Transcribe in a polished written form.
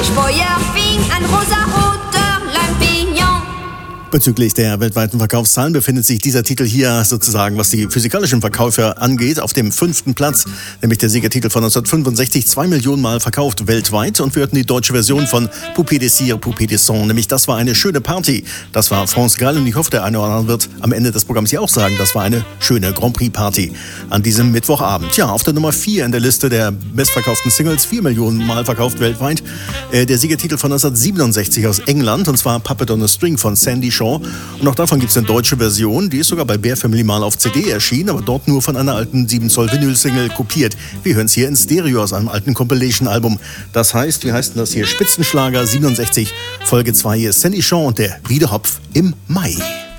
Feuer fing ein rosaroter Lampignon. Bezüglich der weltweiten Verkaufszahlen befindet sich dieser Titel hier sozusagen, was die physikalischen Verkäufe angeht, auf dem 5. Platz, nämlich der Siegertitel von 1965, 2 Millionen Mal verkauft weltweit. Und wir hörten die deutsche Version von Poupée de Cire, Poupée de Sang, nämlich Das war eine schöne Party. Das war France Gall und ich hoffe, der eine oder andere wird am Ende des Programms hier auch sagen, das war eine schöne Grand Prix Party an diesem Mittwochabend. Ja, auf der Nummer 4 in der Liste der bestverkauften Singles, 4 Millionen Mal verkauft weltweit, der Siegertitel von 1967 aus England, und zwar Puppet on a String von Sandy Shaw. Und auch davon gibt es eine deutsche Version, die ist sogar bei Bear Family mal auf CD erschienen, aber dort nur von einer alten 7 Zoll Vinyl-Single kopiert. Wir hören es hier in Stereo aus einem alten Compilation-Album. Das heißt, wie heißt denn das hier? Spitzenschlager 67, Folge 2. Hier ist Sandy Shaw und der Wiedehopf im Mai.